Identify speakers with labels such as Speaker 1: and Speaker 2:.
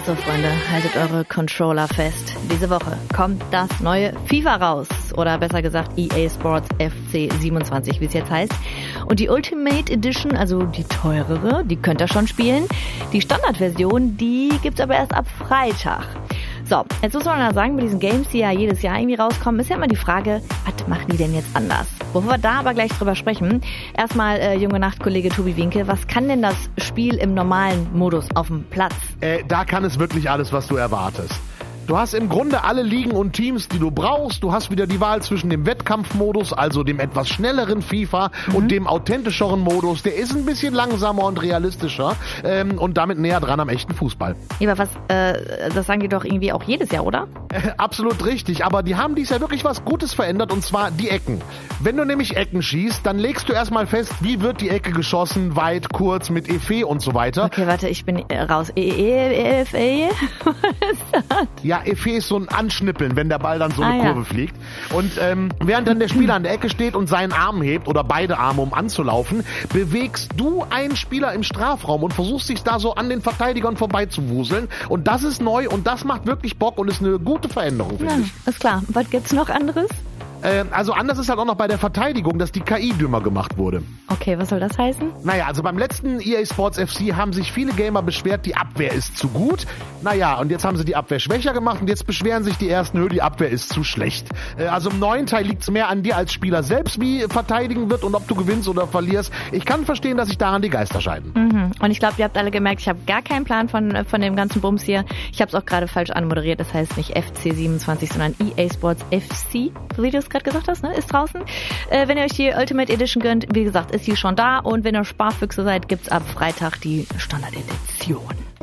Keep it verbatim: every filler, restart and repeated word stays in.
Speaker 1: So, Freunde, haltet eure Controller fest. Diese Woche kommt das neue FIFA raus. Oder besser gesagt E A Sports F C siebenundzwanzig, wie es jetzt heißt. Und die Ultimate Edition, also die teurere, die könnt ihr schon spielen. Die Standardversion, die gibt's aber erst ab Freitag. So, jetzt muss man ja sagen, mit diesen Games, die ja jedes Jahr irgendwie rauskommen, ist ja immer die Frage, was machen die denn jetzt anders? Bevor wir da aber gleich drüber sprechen, erstmal, äh, junge Nacht-Kollege Tobi Winkel, was kann denn das Spiel im normalen Modus auf dem Platz?
Speaker 2: Äh, da kann es wirklich alles, was du erwartest. Du hast im Grunde alle Ligen und Teams, die du brauchst. Du hast wieder die Wahl zwischen dem Wettkampfmodus, also dem etwas schnelleren FIFA, mhm. und dem authentischeren Modus. Der ist ein bisschen langsamer und realistischer ähm, und damit näher dran am echten Fußball.
Speaker 1: Ja, aber was, äh, das sagen die doch irgendwie auch jedes Jahr, oder?
Speaker 2: Äh, absolut richtig, aber die haben dies Jahr wirklich was Gutes verändert, und zwar die Ecken. Wenn du nämlich Ecken schießt, dann legst du erstmal fest, wie wird die Ecke geschossen, weit, kurz, mit Effet und so weiter.
Speaker 1: Okay, warte, ich bin äh, raus. E E F E? Was ist das?
Speaker 2: Ja, Effet ist so ein Anschnippeln, wenn der Ball dann so
Speaker 1: ah,
Speaker 2: eine
Speaker 1: ja.
Speaker 2: Kurve fliegt. Und ähm, während dann der Spieler an der Ecke steht und seinen Arm hebt oder beide Arme, um anzulaufen, bewegst du einen Spieler im Strafraum und versuchst dich da so an den Verteidigern vorbeizuwuseln. Und das ist neu und das macht wirklich Bock und ist eine gute Veränderung, finde
Speaker 1: ja,
Speaker 2: ich.
Speaker 1: Ist klar. Was gibt's noch anderes?
Speaker 2: Also anders ist halt auch noch bei der Verteidigung, dass die K I dümmer gemacht wurde.
Speaker 1: Okay, was soll das heißen?
Speaker 2: Naja, also beim letzten E A Sports F C haben sich viele Gamer beschwert, die Abwehr ist zu gut. Naja, und jetzt haben sie die Abwehr schwächer gemacht und jetzt beschweren sich die ersten, nö, die Abwehr ist zu schlecht. Also im neuen Teil liegt es mehr an dir als Spieler selbst, wie verteidigen wird und ob du gewinnst oder verlierst. Ich kann verstehen, dass sich daran die Geister scheiden.
Speaker 1: Mhm. Und ich glaube, ihr habt alle gemerkt, ich habe gar keinen Plan von, von dem ganzen Bums hier. Ich habe es auch gerade falsch anmoderiert. Das heißt nicht F C siebenundzwanzig, sondern E A Sports F C, so wie du es gerade gesagt hast, ne? Ist draußen. Äh, wenn ihr euch die Ultimate Edition gönnt, wie gesagt, ist die schon da. Und wenn ihr Sparfüchse seid, gibt's ab Freitag die Standard-Edition.